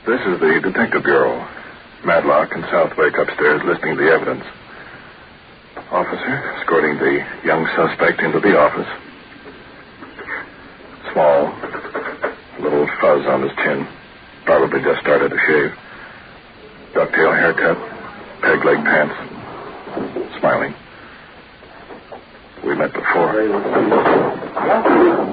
This is the Detective Bureau. Madlock and Southwick upstairs listening to the evidence. Officer escorting the young suspect into the office. Small. A little fuzz on his chin. Probably just started to shave. Ducktail haircut. Peg-leg pants. Smiling. We met before.